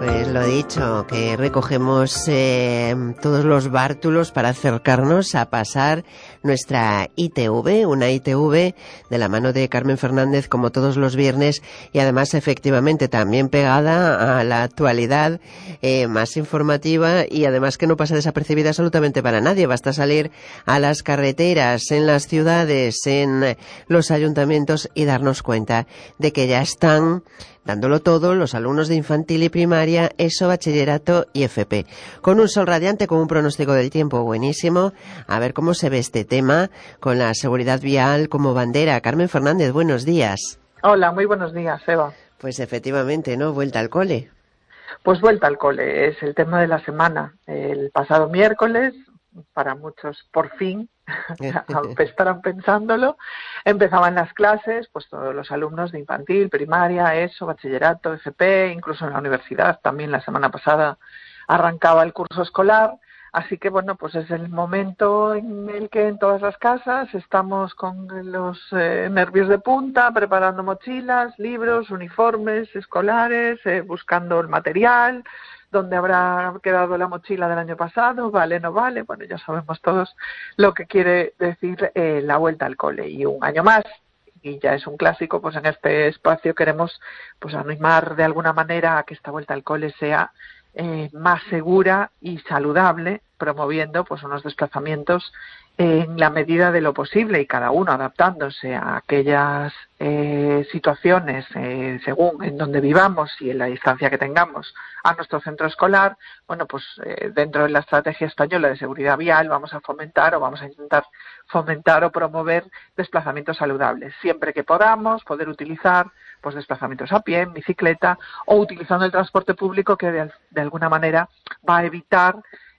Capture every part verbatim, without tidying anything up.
Pues lo dicho, que recogemos eh, todos los bártulos para acercarnos a pasar nuestra I T V, una I T V de la mano de Carmen Fernández como todos los viernes y además efectivamente también pegada a la actualidad, eh, más informativa y además que no pasa desapercibida absolutamente para nadie. Basta salir a las carreteras, en las ciudades, en los ayuntamientos y darnos cuenta de que ya están dándolo todo los alumnos de infantil y primaria, ESO, bachillerato y F P. Con un sol radiante, con un pronóstico del tiempo buenísimo. A ver cómo se ve este tema con la seguridad vial como bandera. Carmen Fernández, buenos días. Hola, muy buenos días, Eva. Pues efectivamente, ¿no? Vuelta al cole. Pues vuelta al cole, es el tema de la semana. El pasado miércoles, para muchos por fin, aunque estarán pensándolo, empezaban las clases, pues todos los alumnos de infantil, primaria, ESO, bachillerato, F P, incluso en la universidad también la semana pasada arrancaba el curso escolar. Así que, bueno, pues es el momento en el que en todas las casas estamos con los eh, nervios de punta, preparando mochilas, libros, uniformes escolares, eh, buscando el material, dónde habrá quedado la mochila del año pasado, vale, no vale. Bueno, ya sabemos todos lo que quiere decir eh, la vuelta al cole. Y un año más, y ya es un clásico, pues en este espacio queremos pues animar de alguna manera a que esta vuelta al cole sea Eh, más segura y saludable, promoviendo pues unos desplazamientos en la medida de lo posible y cada uno adaptándose a aquellas eh, situaciones eh, según en donde vivamos y en la distancia que tengamos a nuestro centro escolar. Bueno, pues eh, dentro de la estrategia española de seguridad vial vamos a fomentar o vamos a intentar fomentar o promover desplazamientos saludables, siempre que podamos poder utilizar pues desplazamientos a pie, en bicicleta o utilizando el transporte público que de, de alguna manera va a evitar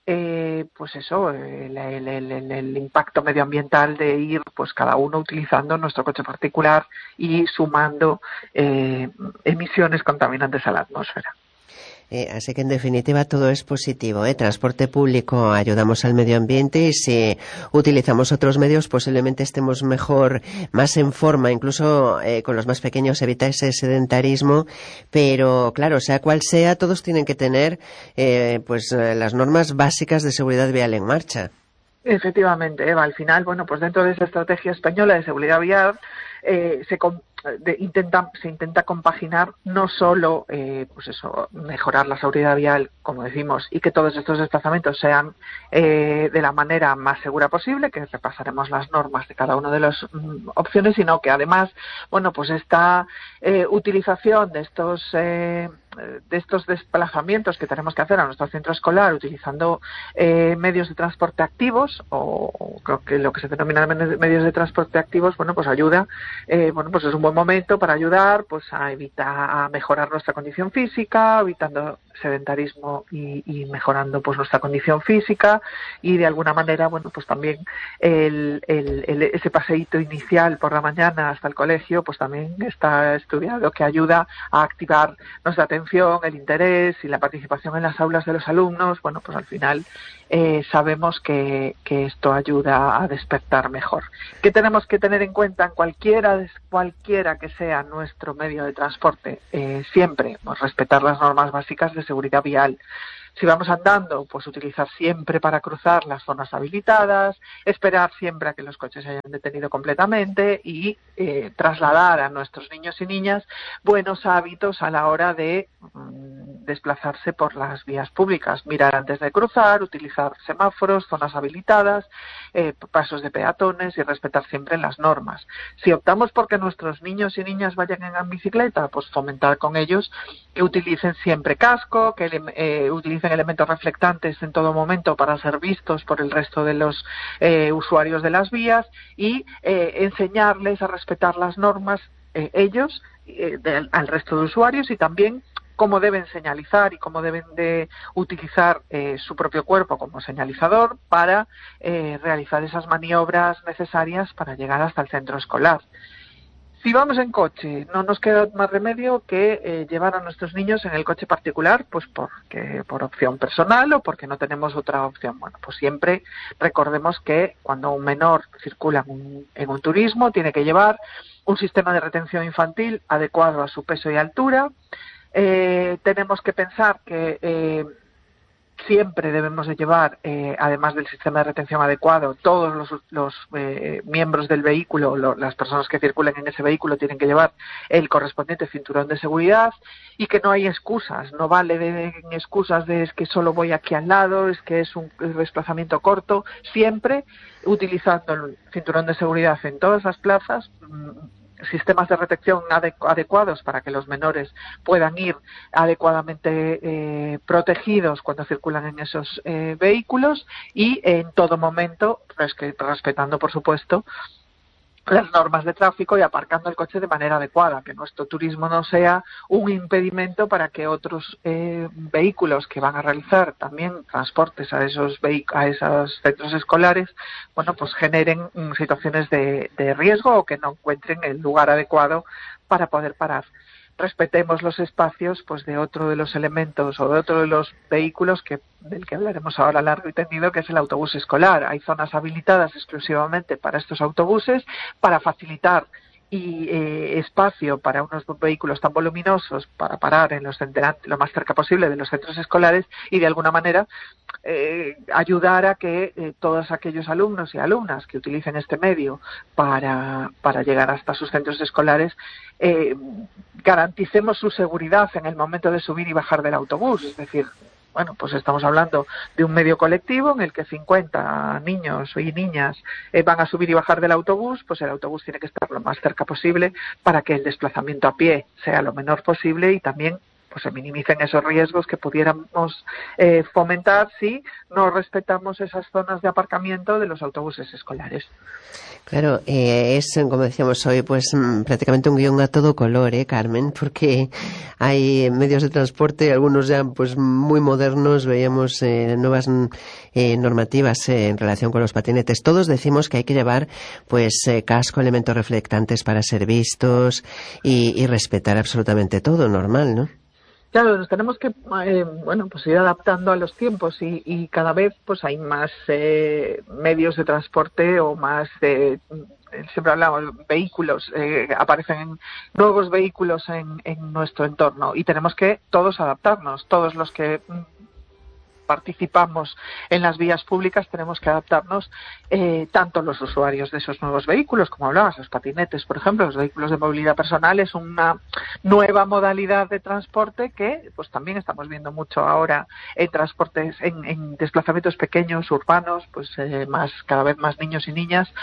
eh, pues eso, el, el, el, el impacto medioambiental de ir pues cada uno utilizando nuestro coche particular y sumando eh, emisiones contaminantes a la atmósfera. Eh, así que en definitiva todo es positivo, ¿eh? Transporte público, ayudamos al medio ambiente y si utilizamos otros medios posiblemente estemos mejor, más en forma, incluso eh, con los más pequeños evita ese sedentarismo, pero claro, sea cual sea, todos tienen que tener eh, pues eh, las normas básicas de seguridad vial en marcha. Efectivamente, Eva, al final, bueno, pues dentro de esa estrategia española de seguridad vial eh, se, de, intenta, se intenta compaginar no solo, eh, pues eso, mejorar la seguridad vial, como decimos, y que todos estos desplazamientos sean eh, de la manera más segura posible, que repasaremos las normas de cada una de las mm, opciones, sino que además, bueno, pues esta eh, utilización de estos eh, de estos desplazamientos que tenemos que hacer a nuestro centro escolar utilizando eh, medios de transporte activos o, o creo que lo que se denomina medios de transporte activos, bueno, pues ayuda, eh, bueno, pues es un buen momento para ayudar pues a evitar, a mejorar nuestra condición física, evitando sedentarismo y, y mejorando pues nuestra condición física y de alguna manera, bueno, pues también el, el, el, ese paseíto inicial por la mañana hasta el colegio, pues también está estudiado que ayuda a activar nuestra atención, el interés y la participación en las aulas de los alumnos. Bueno, pues al final eh, sabemos que, que esto ayuda a despertar mejor. ¿Qué tenemos que tener en cuenta en cualquiera, cualquiera que sea nuestro medio de transporte? Eh, siempre pues, respetar las normas básicas de seguridad vial. Si vamos andando, pues utilizar siempre para cruzar las zonas habilitadas, esperar siempre a que los coches se hayan detenido completamente y eh, trasladar a nuestros niños y niñas buenos hábitos a la hora de mm, desplazarse por las vías públicas. Mirar antes de cruzar, utilizar semáforos, zonas habilitadas, eh, pasos de peatones y respetar siempre las normas. Si optamos por que nuestros niños y niñas vayan en bicicleta, pues fomentar con ellos que utilicen siempre casco, que eh, utilicen elementos reflectantes en todo momento para ser vistos por el resto de los eh, usuarios de las vías y eh, enseñarles a respetar las normas eh, ellos eh, de, al resto de usuarios y también cómo deben señalizar y cómo deben de utilizar eh, su propio cuerpo como señalizador para eh, realizar esas maniobras necesarias para llegar hasta el centro escolar. Si vamos en coche, no nos queda más remedio que eh, llevar a nuestros niños en el coche particular, pues porque por opción personal o porque no tenemos otra opción. Bueno, pues siempre recordemos que cuando un menor circula en un, en un turismo tiene que llevar un sistema de retención infantil adecuado a su peso y altura, Eh, tenemos que pensar que eh, siempre debemos de llevar, eh, además del sistema de retención adecuado, todos los, los eh, miembros del vehículo, lo, las personas que circulen en ese vehículo tienen que llevar el correspondiente cinturón de seguridad, y que no hay excusas, no vale de, de excusas de es que solo voy aquí al lado, es que es un desplazamiento corto, siempre utilizando el cinturón de seguridad en todas las plazas, sistemas de retención adecuados para que los menores puedan ir adecuadamente eh, protegidos cuando circulan en esos eh, vehículos, y en todo momento respetando, por supuesto, las normas de tráfico y aparcando el coche de manera adecuada, que nuestro turismo no sea un impedimento para que otros eh, vehículos que van a realizar también transportes a esos a esos centros escolares, bueno, pues generen mm, situaciones de, de riesgo, o que no encuentren el lugar adecuado para poder parar. Respetemos los espacios pues de otro de los elementos o de otro de los vehículos que del que hablaremos ahora largo y tendido, que es el autobús escolar. Hay zonas habilitadas exclusivamente para estos autobuses para facilitar y eh, espacio para unos vehículos tan voluminosos para parar en los lo más cerca posible de los centros escolares, y de alguna manera eh, ayudar a que eh, todos aquellos alumnos y alumnas que utilicen este medio para, para llegar hasta sus centros escolares eh, garanticemos su seguridad en el momento de subir y bajar del autobús. Es decir, bueno, pues estamos hablando de un medio colectivo en el que cincuenta niños y niñas eh, van a subir y bajar del autobús, pues el autobús tiene que estar lo más cerca posible para que el desplazamiento a pie sea lo menor posible, y también pues se minimicen esos riesgos que pudiéramos eh, fomentar si no respetamos esas zonas de aparcamiento de los autobuses escolares. Claro, eh, es, como decíamos hoy, pues prácticamente un guión a todo color, ¿eh, Carmen? Porque hay medios de transporte, algunos ya pues muy modernos, veíamos eh, nuevas eh, normativas eh, en relación con los patinetes. Todos decimos que hay que llevar pues eh, casco, elementos reflectantes para ser vistos y, y respetar absolutamente todo, normal, ¿no? Claro, nos tenemos que eh, bueno, pues ir adaptando a los tiempos, y, y cada vez pues hay más eh, medios de transporte o más de, siempre hablamos, vehículos, eh, aparecen nuevos vehículos en, en nuestro entorno, y tenemos que todos adaptarnos, todos los que participamos en las vías públicas tenemos que adaptarnos, eh, tanto los usuarios de esos nuevos vehículos, como hablabas, los patinetes, por ejemplo, los vehículos de movilidad personal, es una nueva modalidad de transporte que pues también estamos viendo mucho ahora en transportes, en, en desplazamientos pequeños, urbanos, pues eh, más cada vez más niños y niñas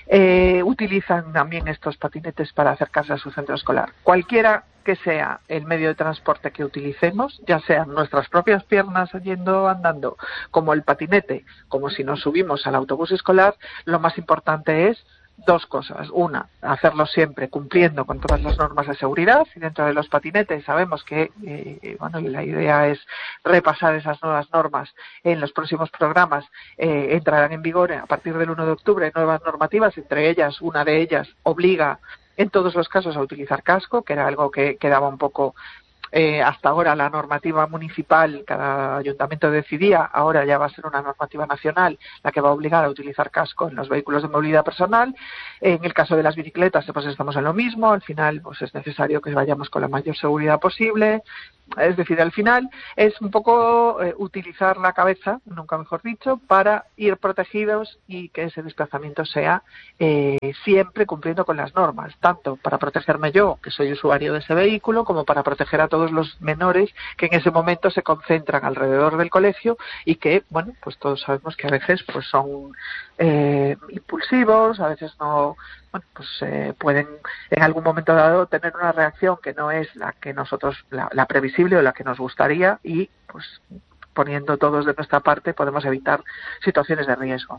eh, utilizan también estos patinetes para acercarse a su centro escolar. Cualquiera que sea el medio de transporte que utilicemos, ya sean nuestras propias piernas yendo andando, como el patinete, como si nos subimos al autobús escolar, lo más importante es dos cosas. Una, hacerlo siempre cumpliendo con todas las normas de seguridad, y dentro de los patinetes sabemos que eh, bueno, la idea es repasar esas nuevas normas en los próximos programas. Eh, entrarán en vigor a partir del uno de octubre nuevas normativas, entre ellas, una de ellas obliga en todos los casos a utilizar casco, que era algo que quedaba un poco eh, hasta ahora la normativa municipal, cada ayuntamiento decidía, ahora ya va a ser una normativa nacional la que va a obligar a utilizar casco en los vehículos de movilidad personal. En el caso de las bicicletas, pues estamos en lo mismo, al final pues es necesario que vayamos con la mayor seguridad posible. Es decir, al final es un poco eh, utilizar la cabeza, nunca mejor dicho, para ir protegidos y que ese desplazamiento sea eh, siempre cumpliendo con las normas, tanto para protegerme yo, que soy usuario de ese vehículo, como para proteger a todos los menores que en ese momento se concentran alrededor del colegio y que, bueno, pues todos sabemos que a veces pues son eh, impulsivos, a veces no... Bueno, pues eh, pueden en algún momento dado tener una reacción que no es la que nosotros, la, la previsible o la que nos gustaría, y pues poniendo todos de nuestra parte podemos evitar situaciones de riesgo.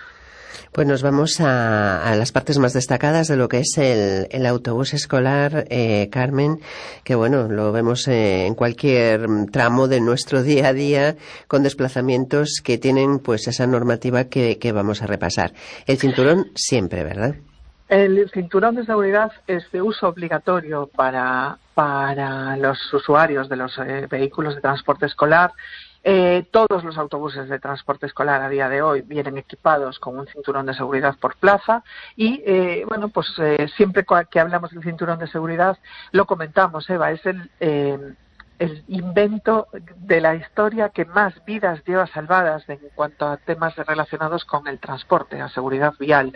Pues nos vamos a, a las partes más destacadas de lo que es el, el autobús escolar, eh, Carmen, que bueno, lo vemos eh, en cualquier tramo de nuestro día a día, con desplazamientos que tienen pues esa normativa que, que vamos a repasar. El cinturón siempre, ¿verdad? El cinturón de seguridad es de uso obligatorio para, para los usuarios de los eh, vehículos de transporte escolar. Eh, todos los autobuses de transporte escolar a día de hoy vienen equipados con un cinturón de seguridad por plaza, y eh, bueno, pues eh, siempre que hablamos del cinturón de seguridad lo comentamos, Eva, es el... Eh, el invento de la historia que más vidas lleva salvadas en cuanto a temas relacionados con el transporte, la seguridad vial.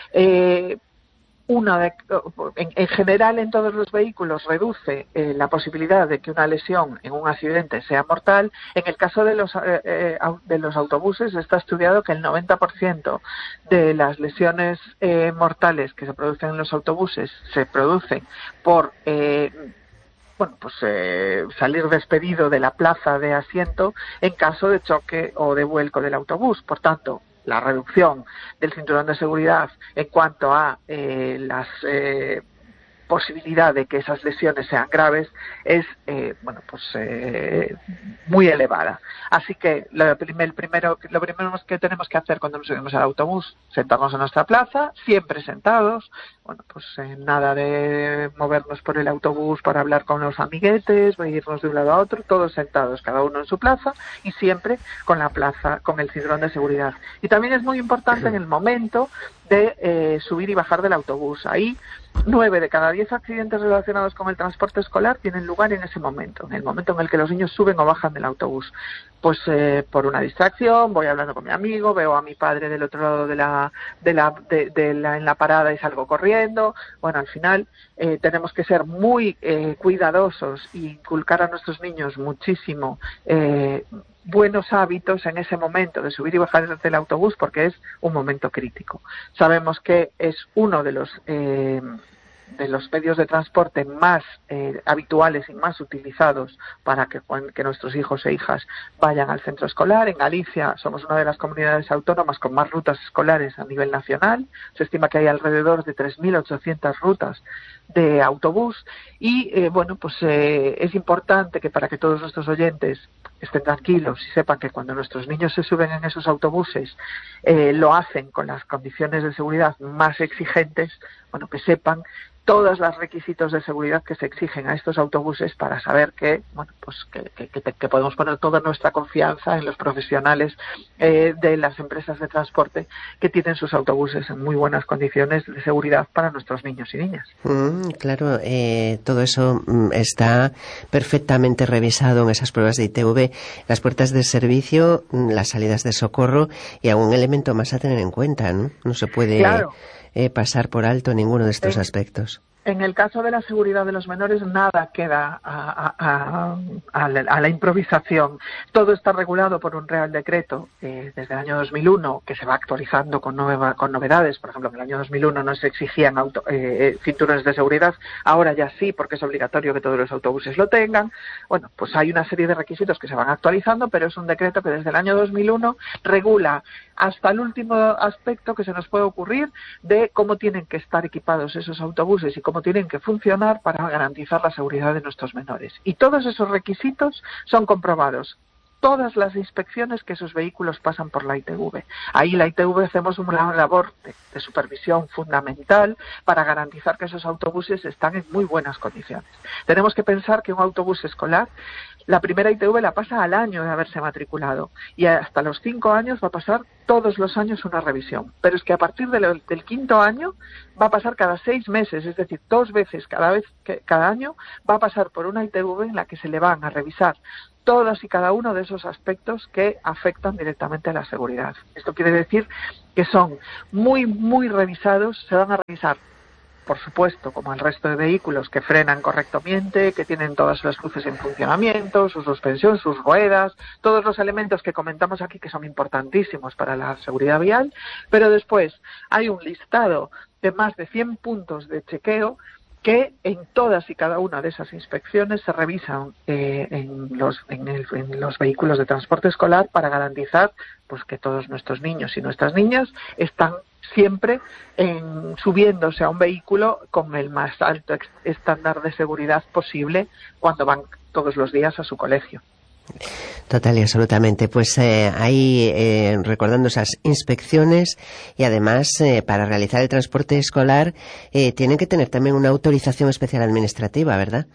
Eh, Una de, en, en general en todos los vehículos reduce eh, la posibilidad de que una lesión en un accidente sea mortal. En el caso de los, eh, eh, de los autobuses está estudiado que el noventa por ciento de las lesiones eh, mortales que se producen en los autobuses se producen por eh, bueno, pues eh, salir despedido de la plaza de asiento en caso de choque o de vuelco del autobús. Por tanto, la reducción del cinturón de seguridad en cuanto a eh, las eh, posibilidad de que esas lesiones sean graves es eh, bueno pues eh, muy elevada. Así que lo primer, primero lo primero que tenemos que hacer cuando nos subimos al autobús, sentarnos en nuestra plaza, siempre sentados. Bueno, pues eh, nada de movernos por el autobús para hablar con los amiguetes, irnos de un lado a otro, todos sentados, cada uno en su plaza y siempre con la plaza, con el cinturón de seguridad. Y también es muy importante en el momento de eh, subir y bajar del autobús. Ahí nueve de cada diez accidentes relacionados con el transporte escolar tienen lugar en ese momento, en el momento en el que los niños suben o bajan del autobús. Pues eh, por una distracción, voy hablando con mi amigo, veo a mi padre del otro lado de la, de la, de, de la en la parada y salgo corriendo. Bueno, al final eh, tenemos que ser muy eh, cuidadosos e inculcar a nuestros niños muchísimo eh, buenos hábitos en ese momento de subir y bajar del autobús, porque es un momento crítico. Sabemos que es uno de los eh, de los medios de transporte más eh, habituales y más utilizados para que, que nuestros hijos e hijas vayan al centro escolar. En Galicia somos una de las comunidades autónomas con más rutas escolares a nivel nacional. Se estima que hay alrededor de tres mil ochocientas rutas de autobús y eh, bueno, pues eh, es importante que para que todos nuestros oyentes estén tranquilos y sepan que cuando nuestros niños se suben en esos autobuses eh, lo hacen con las condiciones de seguridad más exigentes. Bueno, que sepan todos los requisitos de seguridad que se exigen a estos autobuses para saber que bueno pues que, que, que podemos poner toda nuestra confianza en los profesionales eh, de las empresas de transporte que tienen sus autobuses en muy buenas condiciones de seguridad para nuestros niños y niñas. Mm, claro, eh, todo eso mm, está perfectamente revisado en esas pruebas de I T V, las puertas de servicio, las salidas de socorro y algún elemento más a tener en cuenta, ¿no? No se puede Claro. Eh, pasar por alto ninguno de estos en, aspectos. En el caso de la seguridad de los menores, nada queda a, a, a, a, la, a la improvisación. Todo está regulado por un Real Decreto eh, desde el año dos mil uno, que se va actualizando con, nueva, con novedades. Por ejemplo, en el año dos mil uno no se exigían auto, eh, cinturones de seguridad, ahora ya sí, porque es obligatorio que todos los autobuses lo tengan. Bueno, pues hay una serie de requisitos que se van actualizando, pero es un decreto que desde el año dos mil uno regula hasta el último aspecto que se nos puede ocurrir de cómo tienen que estar equipados esos autobuses y cómo tienen que funcionar para garantizar la seguridad de nuestros menores. Y todos esos requisitos son comprobados todas las inspecciones que esos vehículos pasan por la I T V. Ahí la I T V hacemos una labor de, de supervisión fundamental para garantizar que esos autobuses están en muy buenas condiciones. Tenemos que pensar que un autobús escolar, la primera I T V la pasa al año de haberse matriculado y hasta los cinco años va a pasar todos los años una revisión. Pero es que a partir de lo, del quinto año va a pasar cada seis meses, es decir, dos veces cada vez que cada año va a pasar por una I T V en la que se le van a revisar todos y cada uno de esos aspectos que afectan directamente a la seguridad. Esto quiere decir que son muy, muy revisados, se van a revisar, por supuesto, como el resto de vehículos, que frenan correctamente, que tienen todas las luces en funcionamiento, su suspensión, sus ruedas, todos los elementos que comentamos aquí que son importantísimos para la seguridad vial, pero después hay un listado de más de cien puntos de chequeo que en todas y cada una de esas inspecciones se revisan eh, en, los, en, el, en los vehículos de transporte escolar para garantizar pues que todos nuestros niños y nuestras niñas están siempre en, subiéndose a un vehículo con el más alto estándar de seguridad posible cuando van todos los días a su colegio. Total y absolutamente. Pues eh, ahí eh, recordando esas inspecciones y además eh, para realizar el transporte escolar eh, tienen que tener también una autorización especial administrativa, ¿verdad?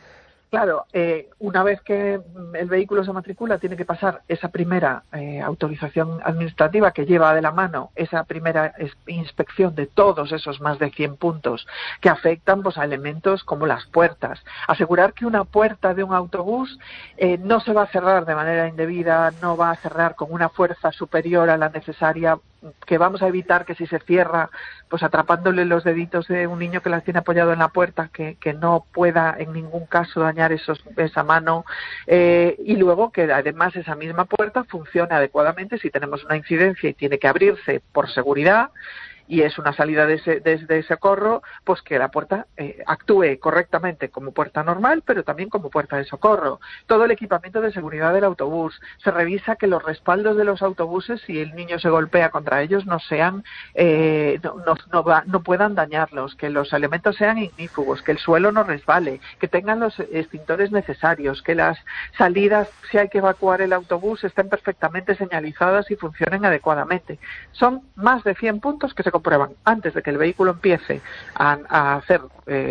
Claro, eh, una vez que el vehículo se matricula, tiene que pasar esa primera eh, autorización administrativa que lleva de la mano esa primera inspección de todos esos más de cien puntos que afectan pues, a elementos como las puertas. Asegurar que una puerta de un autobús eh, no se va a cerrar de manera indebida, no va a cerrar con una fuerza superior a la necesaria, que vamos a evitar que si se cierra, pues atrapándole los deditos de un niño que las tiene apoyado en la puerta, que, que no pueda en ningún caso dañar esos, esa mano, eh, y luego que además esa misma puerta funcione adecuadamente si tenemos una incidencia y tiene que abrirse por seguridad, y es una salida de, ese, de, de socorro, pues que la puerta eh, actúe correctamente como puerta normal, pero también como puerta de socorro. Todo el equipamiento de seguridad del autobús. Se revisa que los respaldos de los autobuses, si el niño se golpea contra ellos, no sean, eh, no, no, no, va, no puedan dañarlos, que los elementos sean ignífugos, que el suelo no resbale, que tengan los extintores necesarios, que las salidas, si hay que evacuar el autobús, estén perfectamente señalizadas y funcionen adecuadamente. Son más de cien puntos que se comprueban antes de que el vehículo empiece a, a hacer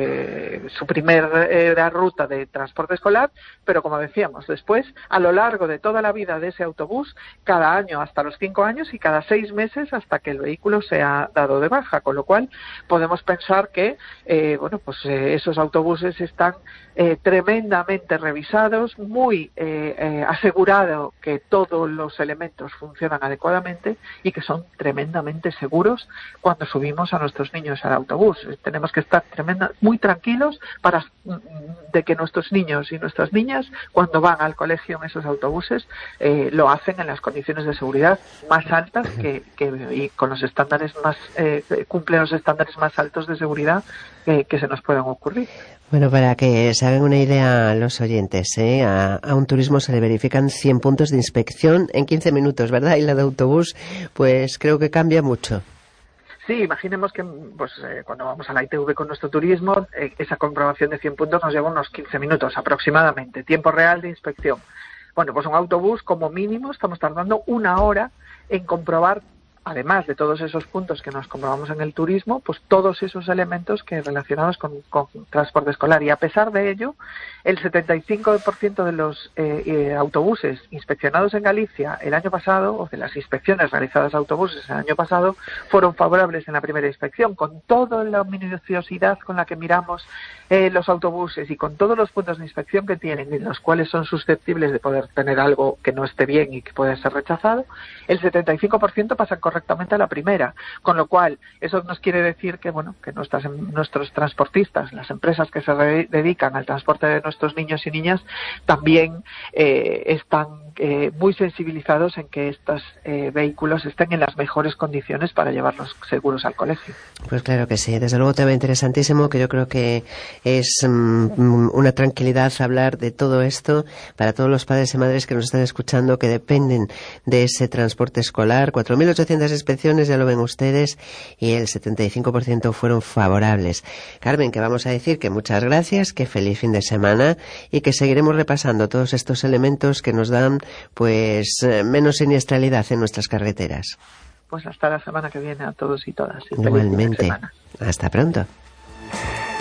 eh, su primera eh, ruta de transporte escolar, pero como decíamos, después, a lo largo de toda la vida de ese autobús, cada año hasta los cinco años y cada seis meses hasta que el vehículo sea dado de baja, con lo cual podemos pensar que eh, bueno, pues eh, esos autobuses están eh, tremendamente revisados, muy eh, eh, asegurado que todos los elementos funcionan adecuadamente y que son tremendamente seguros cuando subimos a nuestros niños al autobús. Tenemos que estar tremenda, muy tranquilos para de que nuestros niños y nuestras niñas, cuando van al colegio en esos autobuses, eh, lo hacen en las condiciones de seguridad más altas que, que y con los estándares más eh, cumplen los estándares más altos de seguridad que, que se nos puedan ocurrir. Bueno, para que se hagan una idea los oyentes, ¿eh? a, a un turismo se le verifican cien puntos de inspección en quince minutos, ¿verdad? Y la de autobús, pues creo que cambia mucho. Sí, imaginemos que pues eh, cuando vamos a la I T V con nuestro turismo, eh, esa comprobación de cien puntos nos lleva unos quince minutos aproximadamente, tiempo real de inspección. Bueno, pues un autobús como mínimo estamos tardando una hora en comprobar, además de todos esos puntos que nos comprobamos en el turismo, pues todos esos elementos que relacionados con, con transporte escolar. Y a pesar de ello, el setenta y cinco por ciento de los eh, eh, autobuses inspeccionados en Galicia el año pasado, o de las inspecciones realizadas a autobuses el año pasado, fueron favorables en la primera inspección. Con toda la minuciosidad con la que miramos eh, los autobuses y con todos los puntos de inspección que tienen, en los cuales son susceptibles de poder tener algo que no esté bien y que puede ser rechazado, el setenta y cinco por ciento pasan correctamente correctamente a la primera, con lo cual eso nos quiere decir que bueno que nuestras, nuestros transportistas, las empresas que se re- dedican al transporte de nuestros niños y niñas también eh, están eh, muy sensibilizados en que estos eh, vehículos estén en las mejores condiciones para llevarlos seguros al colegio. Pues claro que sí, desde luego tema interesantísimo, que yo creo que es um, una tranquilidad hablar de todo esto para todos los padres y madres que nos están escuchando, que dependen de ese transporte escolar. cuatro mil ochocientas inspecciones, ya lo ven ustedes, y el setenta y cinco por ciento fueron favorables. Carmen, que vamos a decir que muchas gracias, que feliz fin de semana y que seguiremos repasando todos estos elementos que nos dan pues menos siniestralidad en nuestras carreteras. Pues hasta la semana que viene a todos y todas. Igualmente. Hasta pronto.